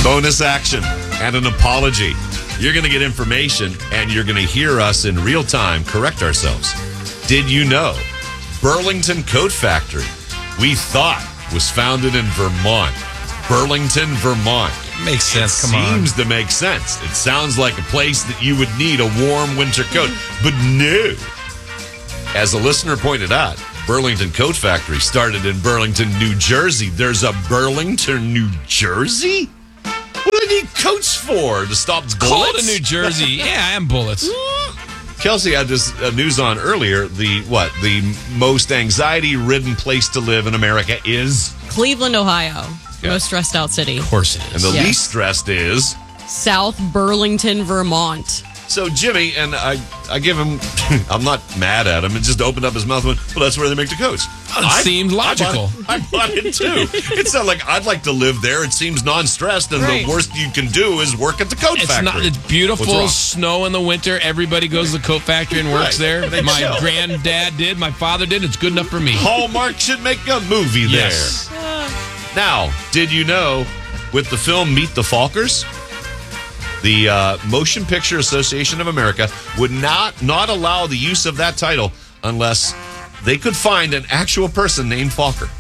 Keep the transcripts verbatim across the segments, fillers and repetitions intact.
bonus action, and an apology. You're going to get information, and you're going to hear us in real time correct ourselves. Did you know Burlington Coat Factory, we thought, was founded in Vermont? Burlington, Vermont. Makes sense. It Come on. seems to make sense. It sounds like a place that you would need a warm winter coat, but no. As a listener pointed out, Burlington Coat Factory started in Burlington, New Jersey. There's a Burlington, New Jersey? What do they need coats for? To stop bullets? Cold in New Jersey. Yeah, and bullets. Kelsey had this uh, news on earlier. The what? The most anxiety-ridden place to live in America is Cleveland, Ohio. Yeah. Most stressed out city. Of course it and is. the Yes. least stressed is. South Burlington, Vermont. So Jimmy, and I, I give him, I'm not mad at him. It just opened up his mouth and went, well, that's where they make the coats. It I- seemed logical. I bought, I bought it too. It's not like I'd like to live there. It seems non-stressed, and Right. the worst you can do is work at the coat It's factory. not. It's What's beautiful. wrong? Snow in the winter. Everybody goes to the coat factory and works Right. there. They My chill. granddad did. My father did. It's good enough for me. Hallmark should make a movie there. Yes. Now, did you know with the film Meet the Falkers, the uh, Motion Picture Association of America would not not allow the use of that title unless they could find an actual person named Falker.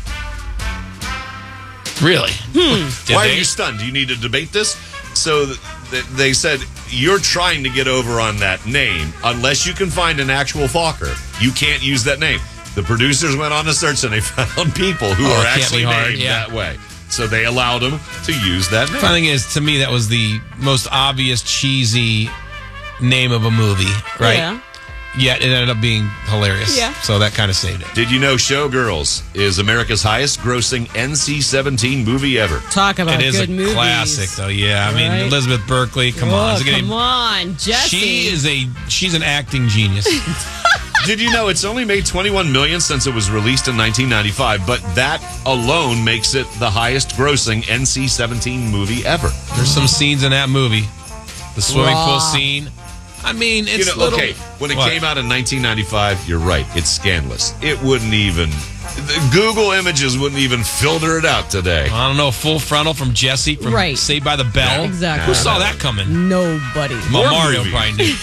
Really? Why they? are you stunned? Do you need to debate this? So th- th- they said, you're trying to get over on that name. Unless you can find an actual Falker, you can't use that name. The producers went on a search and they found people who Oh, are it can't actually be hard, named yeah. that way. So they allowed them to use that name. Funny thing is, to me, that was the most obvious cheesy name of a movie, right? Yeah. Yet it ended up being hilarious. Yeah. So that kind of saved it. Did you know Showgirls is America's highest grossing N C seventeen movie ever? Talk about It is good a movies. classic, though. Yeah, I mean Right. Elizabeth Berkley. Come Oh, on, Is it getting- come on, Jesse. She is a she's an acting genius. Did you know it's only made twenty-one million dollars since it was released in nineteen ninety-five, but that alone makes it the highest grossing N C seventeen movie ever? There's some scenes in that movie. The swimming Raw. pool scene. I mean, it's You know, little, okay, when it What? came out in nineteen ninety-five, you're right, it's scandalous. It wouldn't even, the Google Images wouldn't even filter it out today. I don't know, full frontal from Jesse from Right. Saved by the Bell. Exactly. Who saw that coming? Nobody. Well, More Mario movies. probably knew.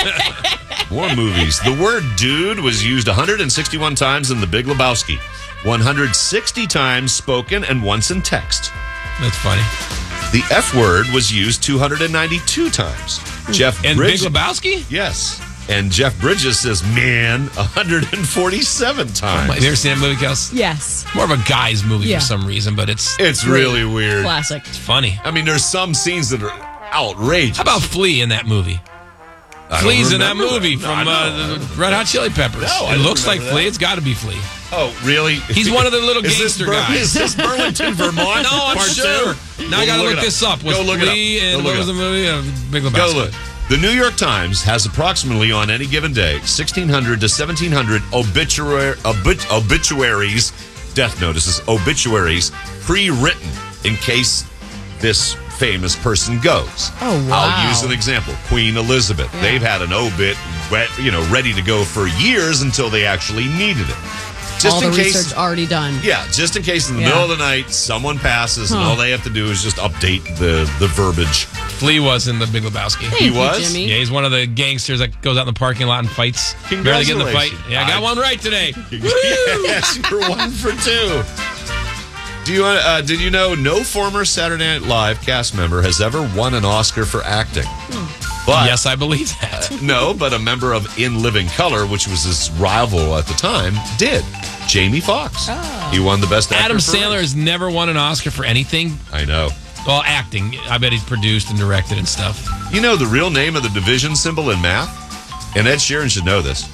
More movies. The word dude was used one hundred sixty-one times in The Big Lebowski, one hundred sixty times spoken, and once in text. That's funny. The F word was used two hundred ninety-two times. Jeff And Bridges. Big Lebowski? Yes. And Jeff Bridges says, man, one hundred forty-seven times. Have you ever seen that movie, Kels? Yes. More of a guy's movie Yeah. for some reason, but it's It's really weird. Classic. funny. I mean, there's some scenes that are outrageous. How about Flea in that movie? I don't Flea's in that remember movie No, from I uh, know. the Red Hot Chili Peppers. No, I it don't looks like remember Flea. that. It's got to be Flea. Oh, really? He's one of the little Is this gangster Bur- guys. Is this Burlington, Vermont? No, I'm Part sure. two? Now I Go got to look it up. this up. Was Go look it up. Flea Go and look what it was up. the movie? Uh, Big Lebowski. Go look. The New York Times has approximately on any given day sixteen hundred to seventeen hundred obituary, obit, obituaries, death notices, obituaries pre-written in case this famous person goes. Oh, wow. I'll use an example. Queen Elizabeth. Yeah. They've had an obit, re- you know, ready to go for years until they actually needed it. Just All in the case. research already done. Yeah, just in case in the Yeah. middle of the night someone passes and Huh. all they have to do is just update the the verbiage. Flea was in the Big Lebowski. Thank He you, was? Jimmy. Yeah, he's one of the gangsters that goes out in the parking lot and fights. Barely get in the fight. Congratulations. Yeah, I got I- one right today. Yes, you're one for two. Do you uh, did you know no former Saturday Night Live cast member has ever won an Oscar for acting? But Yes, I believe that. no, but a member of In Living Color, which was his rival at the time, did. Jamie Foxx. He won the best actor. Adam for Sandler Race. has never won an Oscar for anything. I know. Well, acting. I bet he's produced and directed and stuff. You know the real name of the division symbol in math? And Ed Sheeran should know this.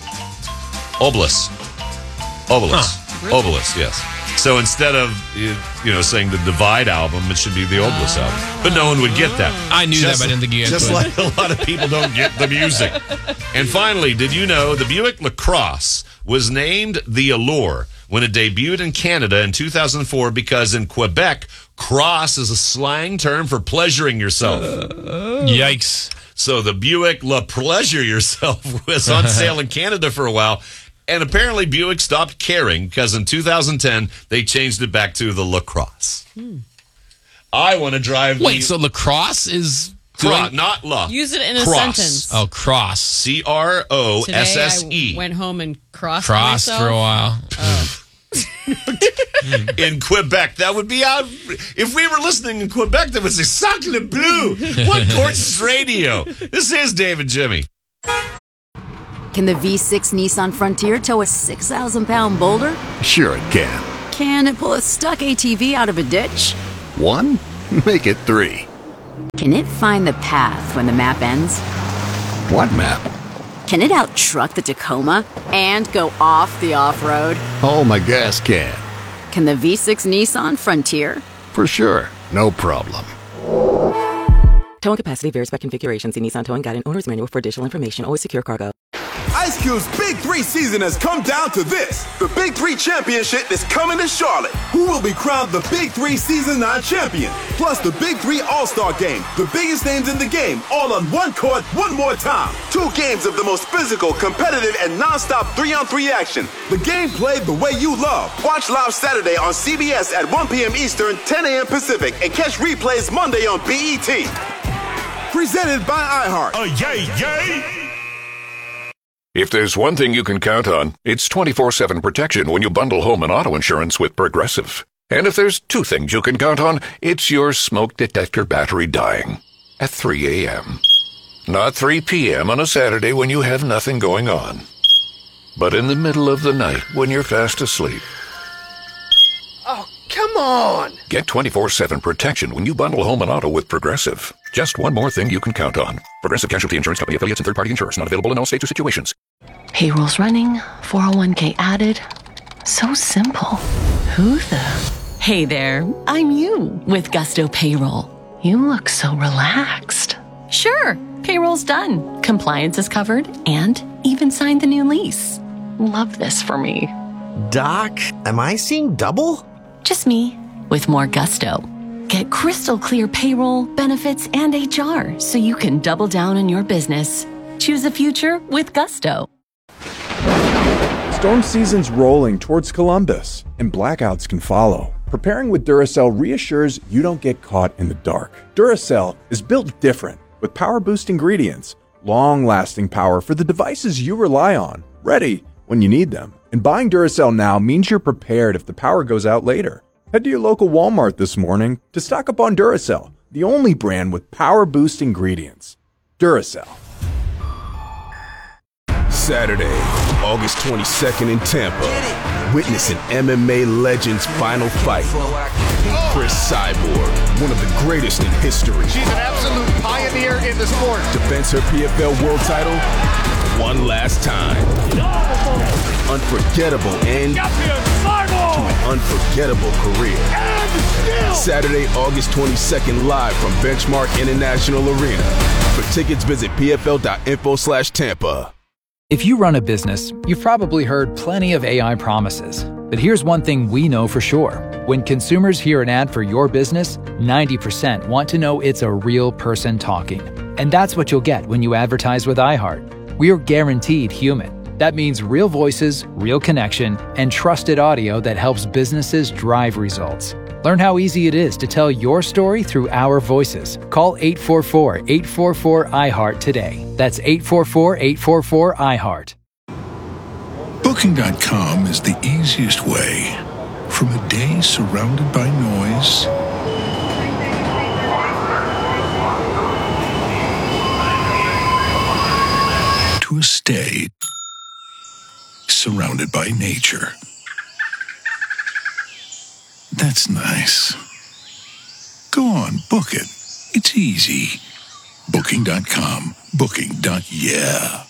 Obelus. Obelus. Obelus, yes. So instead of, you you know, saying the Divide album, it should be the Obelus album. But no one would get that. I knew that, but I didn't think you guys Just would. like a lot of people don't get the music. And finally, did you know the Buick LaCrosse was named the Allure when it debuted in Canada in two thousand four because in Quebec, cross is a slang term for pleasuring yourself. Yikes. So the Buick La Pleasure Yourself was on sale in Canada for a while. And apparently Buick stopped caring because in two thousand ten, they changed it back to the LaCrosse. I want to drive. Wait, the so lacrosse is cro- doing- not la. Use it in a cross. sentence. Oh, cross. C R O Today S S E. I went home and crossed Crossed myself. for a while. In Quebec. That would be out. If we were listening in Quebec, that would say Sacre Bleu. What gorgeous radio. This is Dave and Jimmy. Can the V six Nissan Frontier tow a six thousand pound boulder? Sure it can. Can it pull a stuck A T V out of a ditch? One? Make it three. Can it find the path when the map ends? What map? Can it out-truck the Tacoma and go off the off-road? Oh, my gas can. Can the V six Nissan Frontier? For sure. No problem. Towing capacity varies by configuration. See Nissan Towing Guide and Owner's Manual for additional information. Always secure cargo. Ice Cube's Big Three season has come down to this. The Big Three Championship is coming to Charlotte. Who will be crowned the Big Three Season nine champion? Plus the Big Three All-Star Game. The biggest names in the game, all on one court, one more time. Two games of the most physical, competitive, and non-stop three-on-three action. The game played the way you love. Watch live Saturday on C B S at one p.m. Eastern, ten a.m. Pacific, and catch replays Monday on B E T. Presented by iHeart. Oh, yay, yay! If there's one thing you can count on, it's twenty-four seven protection when you bundle home and auto insurance with Progressive. And if there's two things you can count on, it's your smoke detector battery dying at three a.m. Not three p.m. on a Saturday when you have nothing going on, but in the middle of the night when you're fast asleep. Oh, come on! Get twenty-four seven protection when you bundle home and auto with Progressive. Just one more thing you can count on. Progressive Casualty Insurance Company affiliates and third-party insurers. Not available in all states or situations. Payroll's running, four oh one k added. So simple. Who the? Hey there, I'm you with Gusto Payroll. You look so relaxed. Sure, payroll's done. Compliance is covered and even signed the new lease. Love this for me. Doc, am I seeing double? Just me with more gusto. Get crystal clear payroll, benefits, and H R so you can double down on your business. Choose a future with Gusto. Storm season's rolling towards Columbus, and blackouts can follow. Preparing with Duracell reassures you don't get caught in the dark. Duracell is built different, with power-boost ingredients, long-lasting power for the devices you rely on, ready when you need them. And buying Duracell now means you're prepared if the power goes out later. Head to your local Walmart this morning to stock up on Duracell, the only brand with power-boost ingredients. Duracell. Saturday, August twenty-second in Tampa. Witness an M M A legend's final fight. Chris Cyborg, one of the greatest in history. She's an absolute pioneer in the sport. Defends her P F L world title one last time. Unforgettable end to an unforgettable career. Saturday, August twenty-second, live from Benchmark International Arena. For tickets, visit pfl.info slash Tampa. If you run a business, you've probably heard plenty of A I promises. But here's one thing we know for sure. When consumers hear an ad for your business, ninety percent want to know it's a real person talking. And that's what you'll get when you advertise with iHeart. We are guaranteed human. That means real voices, real connection, and trusted audio that helps businesses drive results. Learn how easy it is to tell your story through our voices. Call eight four four, eight four four, I heart today. That's eight four four, eight four four, I heart. Booking dot com is the easiest way from a day surrounded by noise to a stay surrounded by nature. That's nice. Go on, book it. It's easy. Booking dot com. Booking. Yeah.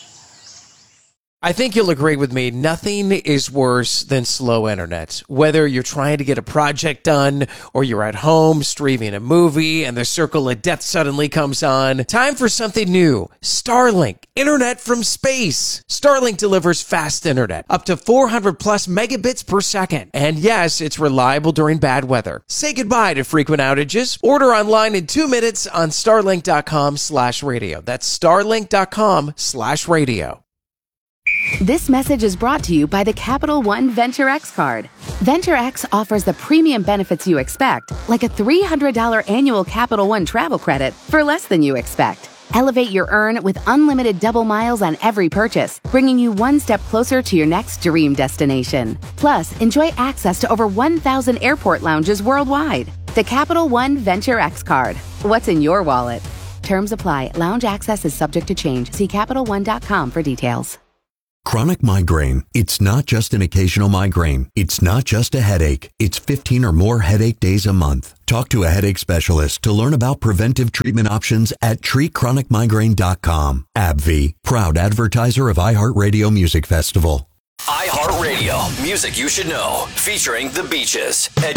I think you'll agree with me, nothing is worse than slow internet. Whether you're trying to get a project done or you're at home streaming a movie and the circle of death suddenly comes on, time for something new. Starlink, internet from space. Starlink delivers fast internet, up to four hundred plus megabits per second. And yes, it's reliable during bad weather. Say goodbye to frequent outages. Order online in two minutes on starlink dot com slash radio. That's starlink dot com slash radio. This message is brought to you by the Capital One Venture X card. Venture X offers the premium benefits you expect, like a three hundred dollars annual Capital One travel credit for less than you expect. Elevate your earn with unlimited double miles on every purchase, bringing you one step closer to your next dream destination. Plus, enjoy access to over one thousand airport lounges worldwide. The Capital One Venture X card. What's in your wallet? Terms apply. Lounge access is subject to change. See Capital One dot com for details. Chronic migraine. It's not just an occasional migraine. It's not just a headache. It's fifteen or more headache days a month. Talk to a headache specialist to learn about preventive treatment options at treat chronic migraine dot com. AbbVie, proud advertiser of iHeartRadio Music Festival. iHeartRadio, music you should know, featuring The Beaches, Ed